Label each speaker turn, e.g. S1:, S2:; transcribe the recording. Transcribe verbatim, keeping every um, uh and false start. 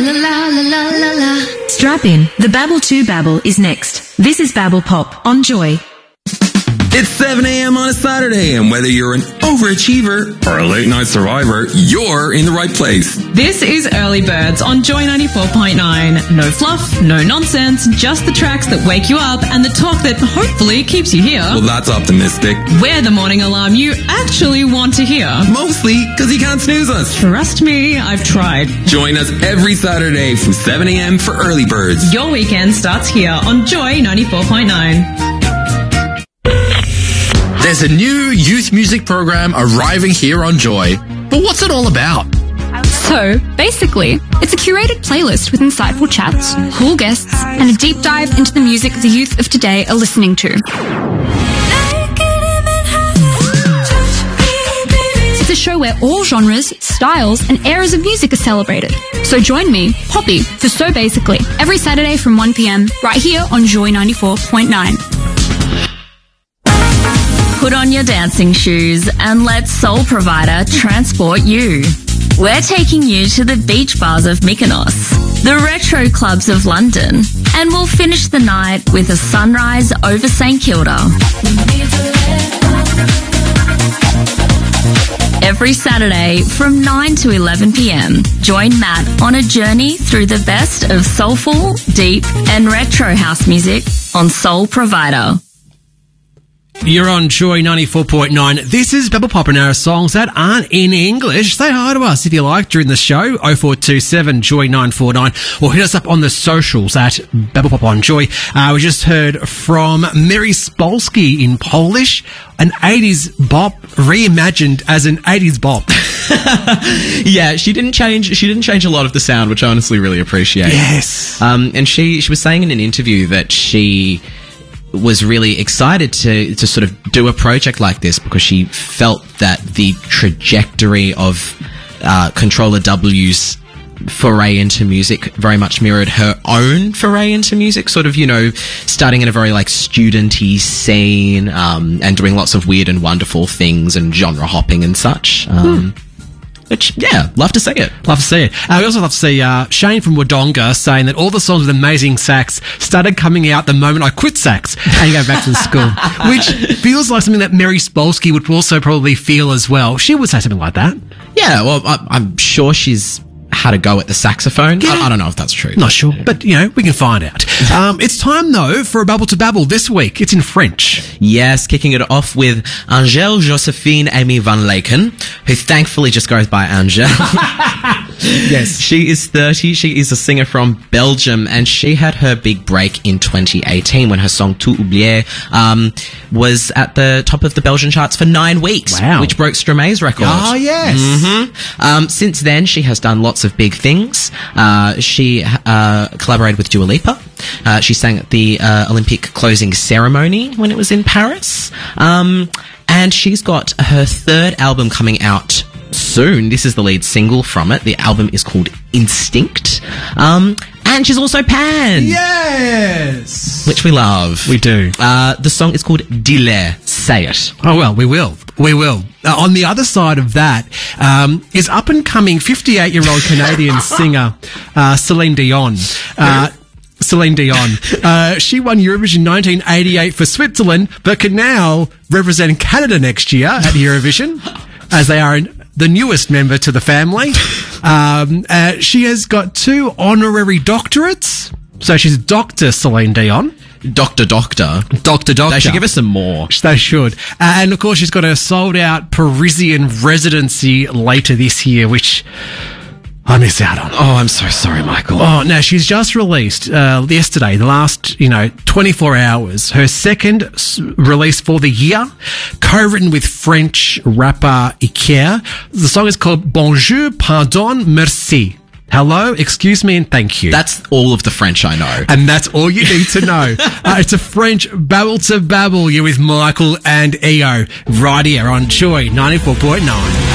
S1: la la la la la la.
S2: Strap in. The Babble two Babble is next. This is Babble Pop on Joy.
S3: It's seven a.m. on a Saturday, and whether you're an overachiever or a late-night survivor, you're in the right place.
S4: This is Early Birds on Joy ninety-four point nine. No fluff, no nonsense, just the tracks that wake you up and the talk that hopefully keeps you here.
S3: Well, that's optimistic.
S4: We're the morning alarm you actually want to hear.
S3: Mostly because you can't snooze us.
S4: Trust me, I've tried.
S3: Join us every Saturday from seven a.m. for Early Birds.
S4: Your weekend starts here on Joy ninety-four point nine.
S5: There's a new youth music program arriving here on Joy. But what's it all about?
S6: So, basically, it's a curated playlist with insightful chats, cool guests, and a deep dive into the music the youth of today are listening to. It's a show where all genres, styles, and eras of music are celebrated. So join me, Poppy, for So Basically, every Saturday from one p.m, right here on Joy ninety-four point nine.
S7: Put on your dancing shoes and let Soul Provider transport you. We're taking you to the beach bars of Mykonos, the retro clubs of London, and we'll finish the night with a sunrise over St Kilda. Every Saturday from nine to eleven p.m, join Matt on a journey through the best of soulful, deep, and retro house music on Soul Provider.
S8: You're on Joy ninety-four point nine. This is Babble Pop and our songs that aren't in English. Say hi to us if you like during the show, oh four two seven Joy nine four nine, or hit us up on the socials at Babble Pop on Joy. Uh, we just heard from Mary Spolsky in Polish, an eighties bop reimagined as an eighties bop.
S9: Yeah, she didn't change. She didn't change a lot of the sound, which I honestly really appreciate.
S8: Yes.
S9: Um, and she she was saying in an interview that she was really excited to to sort of do a project like this because she felt that the trajectory of uh, Controller W's foray into music very much mirrored her own foray into music, sort of, you know, starting in a very like studenty scene um, and doing lots of weird and wonderful things and genre hopping and such. Um, hmm. Which, yeah, love to see it.
S8: Love to see it. Uh, we also love to see uh, Shane from Wodonga saying that all the songs with amazing sax started coming out the moment I quit sax and go back to the school, which feels like something that Mary Spolsky would also probably feel as well. She would say something like that.
S9: Yeah, well, I, I'm sure she's had a go at the saxophone.
S8: Yeah.
S9: I, I don't know if that's true.
S8: Not sure, but, you know, we can find out. Um, it's time, though, for a Babble to Babble this week. It's in French.
S9: Yes, kicking it off with Angèle Josephine Amy Van Laken, who thankfully just goes by Angèle.
S8: Yes.
S9: She is thirty. She is a singer from Belgium, and she had her big break in twenty eighteen when her song Tout Oublier um, was at the top of the Belgian charts for nine weeks,
S8: wow.
S9: which broke Stromae's record.
S8: Oh, yes.
S9: Mm-hmm. Um, since then, she has done lots of big things. Uh, she uh, collaborated with Dua Lipa. Uh, she sang at the uh, Olympic closing ceremony when it was in Paris. Um, and she's got her third album coming out soon. This is the lead single from it. The album is called Instinct. Um, and she's also pan.
S8: Yes!
S9: Which we love.
S8: We do.
S9: Uh, the song is called Dis-le, Say It.
S8: Oh, well, we will. We will. Uh, on the other side of that um, is up-and-coming fifty-eight-year-old Canadian singer uh, Celine Dion. Uh, Celine Dion. Uh, she won Eurovision nineteen eighty-eight for Switzerland, but can now represent Canada next year at Eurovision, as they are in the newest member to the family. Um, uh, she has got two honorary doctorates. So she's Doctor Celine Dion.
S9: Doctor Doctor.
S8: Doctor Doctor.
S9: They should give us some more.
S8: They should. Uh, and of course she's got her sold out Parisian residency later this year, which I miss out on.
S9: Oh, I'm so sorry, Michael.
S8: Oh, no, she's just released uh, yesterday, the last, you know, twenty-four hours, her second s- release for the year, co-written with French rapper Iker. The song is called Bonjour, Pardon, Merci. Hello, excuse me, and thank you.
S9: That's all of the French I know.
S8: And that's all you need to know. uh, it's a French Babble to Babble. You're with Michael and E O right here on Joy ninety-four point nine.